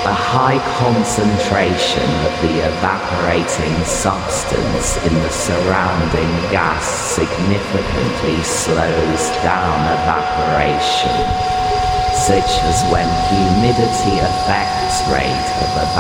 A high concentration of the evaporating substance in the surrounding gas significantly slows down evaporation, such as when humidity affects rate of evaporation.